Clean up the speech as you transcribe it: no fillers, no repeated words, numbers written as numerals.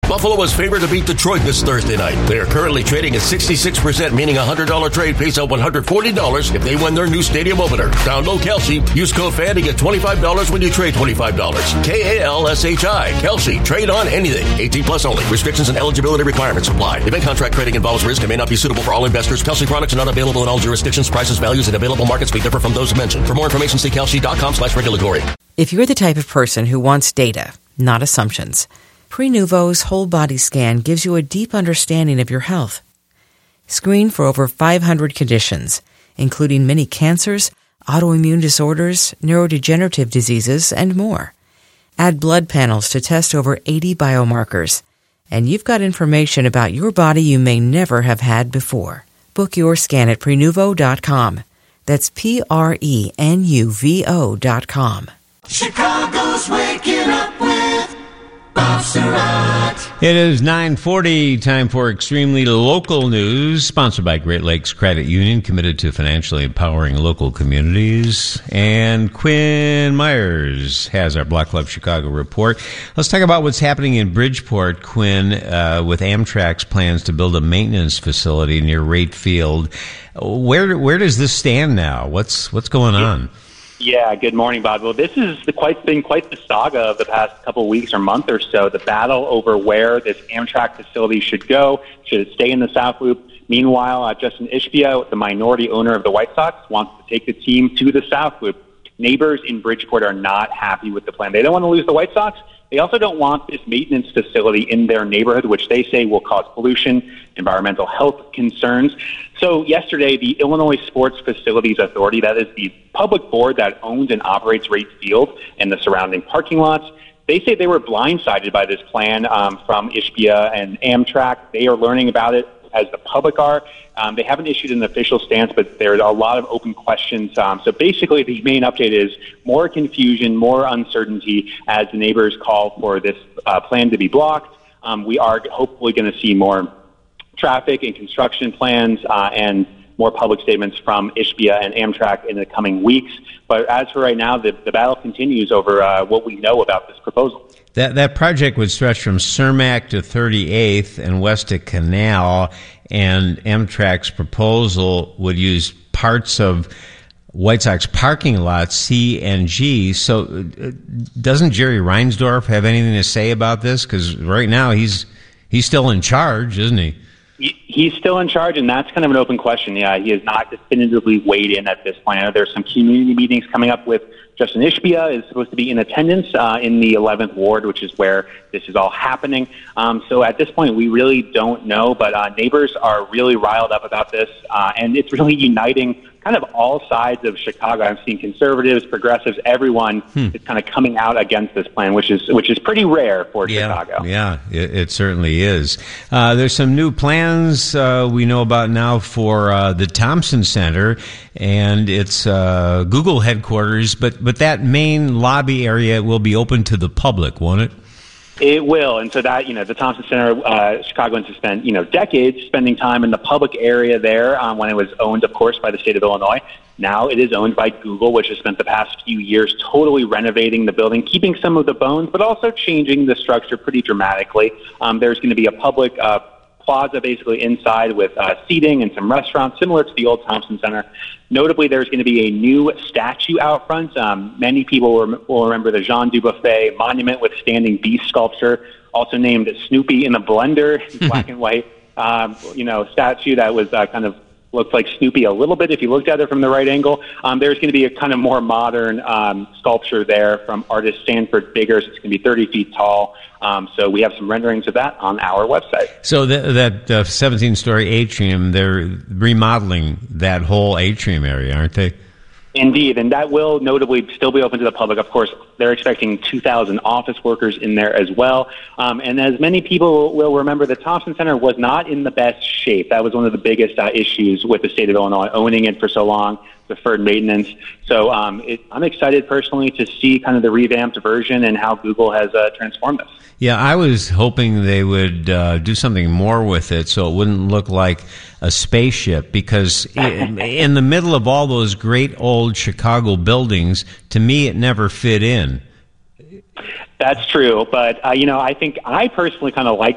Buffalo is favored to beat Detroit this Thursday night. They are currently trading at 66%, meaning a $100 trade pays out $140 if they win their new stadium opener. Download Kalshi. Use code FAN to get $25 when you trade $25. Kalshi. Kalshi. Trade on anything. 18 plus only. Restrictions and eligibility requirements apply. Event contract trading involves risk and may not be suitable for all investors. Kalshi products are not available in all jurisdictions. Prices, values, and available markets may differ from those mentioned. For more information, see kalshi.com/regulatory. If you're the type of person who wants data, not assumptions, Prenuvo's whole body scan gives you a deep understanding of your health. Screen for over 500 conditions, including many cancers, autoimmune disorders, neurodegenerative diseases, and more. Add blood panels to test over 80 biomarkers. And you've got information about your body you may never have had before. Book your scan at Prenuvo.com. That's Prenuvo.com. Chicago's waking up with Bob Surratt. It is 9:40, time for Extremely Local News, sponsored by Great Lakes Credit Union, committed to financially empowering local communities. And Quinn Myers has our Block Club Chicago report. Let's talk about what's happening in Bridgeport, Quinn, with Amtrak's plans to build a maintenance facility near Rate Field. Where does this stand now? What's going on? Yeah, good morning, Bob. Well, this has been quite the saga of the past couple of weeks or month or so, the battle over where this Amtrak facility should go. Should it stay in the South Loop? Meanwhile, Justin Ishbia, the minority owner of the White Sox, wants to take the team to the South Loop. Neighbors in Bridgeport are not happy with the plan. They don't want to lose the White Sox. They also don't want this maintenance facility in their neighborhood, which they say will cause pollution, environmental health concerns. So yesterday, the Illinois Sports Facilities Authority, that is the public board that owns and operates Rate Field and the surrounding parking lots, they say they were blindsided by this plan from Ishbia and Amtrak. They are learning about it as the public are. They haven't issued an official stance, but there's a lot of open questions. So basically, the main update is more confusion, more uncertainty as the neighbors call for this plan to be blocked. We are hopefully going to see more traffic and construction plans and more public statements from Ishbia and Amtrak in the coming weeks. But as for right now, the battle continues over what we know about this proposal. That project would stretch from Cermak to 38th and west to Canal, and Amtrak's proposal would use parts of White Sox parking lots, C and G. So doesn't Jerry Reinsdorf have anything to say about this? Because right now he's still in charge, isn't he? He's still in charge, and that's kind of an open question. Yeah, he has not definitively weighed in at this point. I know there's some community meetings coming up with Justin Ishbia is supposed to be in attendance in the 11th Ward, which is where this is all happening. So at this point, we really don't know, but neighbors are really riled up about this, and it's really uniting kind of all sides of Chicago. I'm seeing conservatives, progressives, everyone is kind of coming out against this plan, which is pretty rare for Chicago. Yeah, it certainly is. There's some new plans we know about now for the Thompson Center, and it's Google headquarters, but that main lobby area will be open to the public, won't it? It will, and so that, the Thompson Center, Chicagoans have spent, decades spending time in the public area there when it was owned, of course, by the state of Illinois. Now it is owned by Google, which has spent the past few years totally renovating the building, keeping some of the bones, but also changing the structure pretty dramatically. There's going to be a public plaza basically inside with seating and some restaurants similar to the old Thompson Center. Notably, there's going to be a new statue out front. Many people will remember the Jean Dubuffet monument with standing beast sculpture, also named Snoopy in a Blender, black and white, statue that was kind of looks like Snoopy a little bit if you looked at it from the right angle. There's going to be a kind of more modern sculpture there from artist Sanford Biggers. It's going to be 30 feet tall. So we have some renderings of that on our website. So that 17-story atrium, they're remodeling that whole atrium area, aren't they? Indeed, and that will notably still be open to the public. Of course, they're expecting 2,000 office workers in there as well. And as many people will remember, the Thompson Center was not in the best shape. That was one of the biggest issues with the state of Illinois, owning it for so long, deferred maintenance. So I'm excited personally to see kind of the revamped version and how Google has transformed this. Yeah, I was hoping they would do something more with it so it wouldn't look like a spaceship, because in the middle of all those great old Chicago buildings, to me, it never fit in. That's true, but I think I personally kind of like